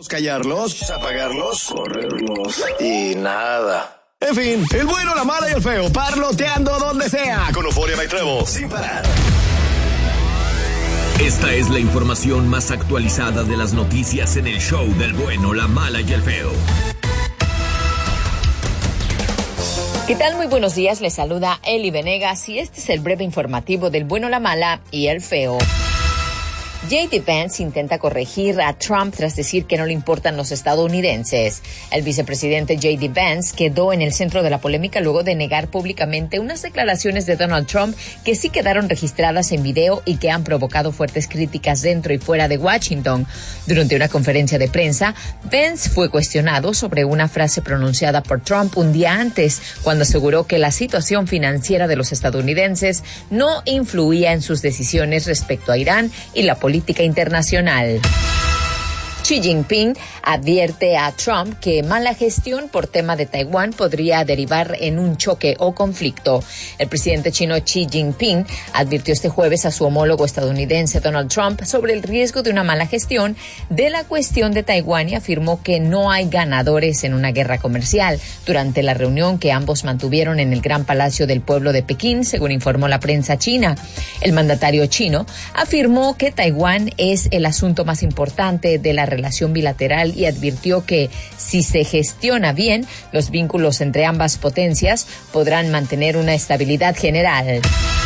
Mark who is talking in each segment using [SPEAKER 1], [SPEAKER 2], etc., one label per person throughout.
[SPEAKER 1] callarlos, apagarlos, correrlos y nada.
[SPEAKER 2] En fin, el bueno, la mala y el feo, parloteando donde sea, con Euforia y Trevo, sin parar.
[SPEAKER 3] Esta es la información más actualizada de las noticias en el show del bueno, la mala y el feo.
[SPEAKER 4] ¿Qué tal? Muy buenos días, les saluda Eli Venegas y este es el breve informativo del bueno, la mala y el feo. J.D. Vance intenta corregir a Trump tras decir que no le importan los estadounidenses. El vicepresidente J.D. Vance quedó en el centro de la polémica luego de negar públicamente unas declaraciones de Donald Trump que sí quedaron registradas en video y que han provocado fuertes críticas dentro y fuera de Washington. Durante una conferencia de prensa, Vance fue cuestionado sobre una frase pronunciada por Trump un día antes, cuando aseguró que la situación financiera de los estadounidenses no influía en sus decisiones respecto a Irán y la política internacional. Xi Jinping advierte a Trump que mala gestión por tema de Taiwán podría derivar en un choque o conflicto. El presidente chino Xi Jinping advirtió este jueves a su homólogo estadounidense Donald Trump sobre el riesgo de una mala gestión de la cuestión de Taiwán y afirmó que no hay ganadores en una guerra comercial durante la reunión que ambos mantuvieron en el Gran Palacio del Pueblo de Pekín, según informó la prensa china. El mandatario chino afirmó que Taiwán es el asunto más importante de la relación bilateral y advirtió que si se gestiona bien, los vínculos entre ambas potencias podrán mantener una estabilidad general.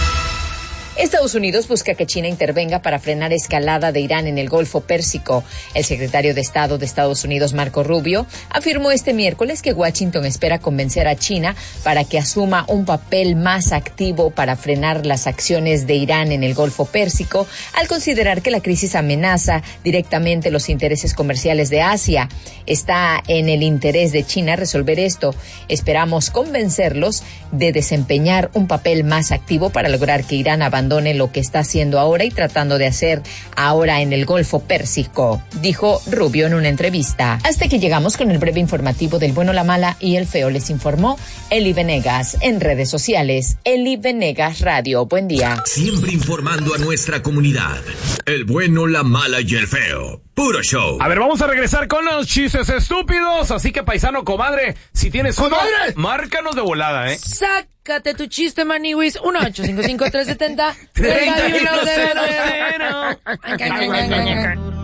[SPEAKER 4] Estados Unidos busca que China intervenga para frenar escalada de Irán en el Golfo Pérsico. El secretario de Estado de Estados Unidos, Marco Rubio, afirmó este miércoles que Washington espera convencer a China para que asuma un papel más activo para frenar las acciones de Irán en el Golfo Pérsico, al considerar que la crisis amenaza directamente los intereses comerciales de Asia. Está en el interés de China resolver esto. Esperamos convencerlos de desempeñar un papel más activo para lograr que Irán abandone lo que está haciendo ahora y tratando de hacer ahora en el Golfo Pérsico, dijo Rubio en una entrevista. Hasta que llegamos con el breve informativo del bueno, la mala y el feo, les informó Eli Venegas. En redes sociales, Eli Venegas Radio. Buen día.
[SPEAKER 3] Siempre informando a nuestra comunidad. El bueno, la mala y el feo. Puro show.
[SPEAKER 5] A ver, vamos a regresar con los chistes estúpidos. Así que, paisano, comadre, si tienes uno, márcanos de volada, ¿eh?
[SPEAKER 6] Sácate tu chiste, maniwis. 1-855-370-3100.